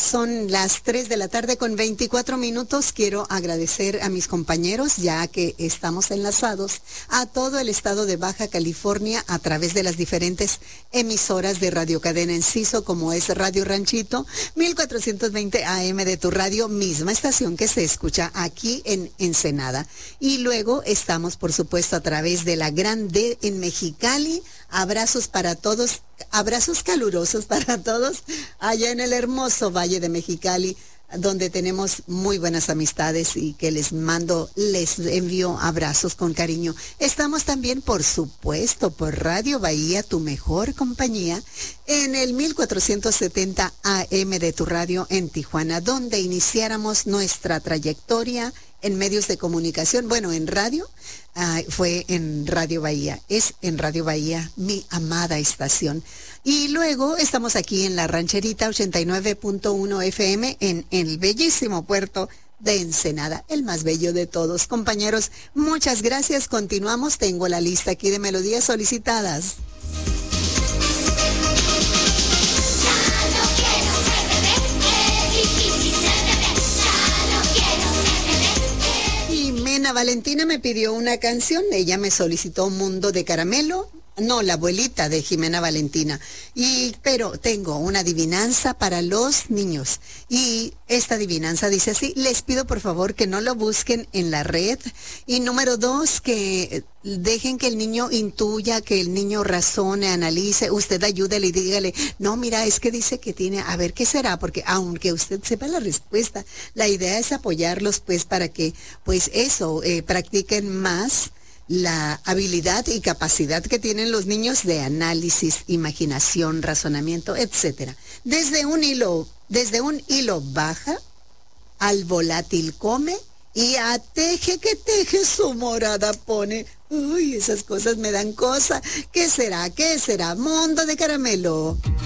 Son las 3 de la tarde con 24 minutos. Quiero agradecer a mis compañeros, ya que estamos enlazados a todo el estado de Baja California a través de las diferentes emisoras de Radio Cadena Enciso, como es Radio Ranchito, 1420 AM de tu radio, misma estación que se escucha aquí en Ensenada. Y luego estamos, por supuesto, a través de la Gran D en Mexicali. Abrazos para todos, abrazos calurosos para todos allá en el hermoso Valle de Mexicali, donde tenemos muy buenas amistades y que les envío abrazos con cariño. Estamos también, por supuesto, por Radio Bahía, tu mejor compañía, en el 1470 AM de tu radio en Tijuana, donde iniciáramos nuestra trayectoria en medios de comunicación. Bueno, en radio, fue en Radio Bahía, es en Radio Bahía, mi amada estación. Y luego estamos aquí en la Rancherita 89.1 FM en el bellísimo puerto de Ensenada, el más bello de todos. Compañeros, muchas gracias. Continuamos. Tengo la lista aquí de melodías solicitadas. Jimena Valentina me pidió una canción. Ella me solicitó Mundo de Caramelo. No, la abuelita de Jimena Valentina. Pero tengo una adivinanza para los niños. Y esta adivinanza dice así: les pido por favor que no lo busquen en la red. Y número 2, que dejen que el niño intuya, que el niño razone, analice. Usted ayúdele y dígale, no, mira, es que dice que tiene, a ver, ¿qué será? Porque aunque usted sepa la respuesta, la idea es apoyarlos, pues, para que, pues, practiquen más la habilidad y capacidad que tienen los niños de análisis, imaginación, razonamiento, etcétera. Desde un hilo baja, al volátil come, y a teje que teje su morada pone. Uy, esas cosas me dan cosa. ¿Qué será? ¿Qué será? Mundo de Caramelo.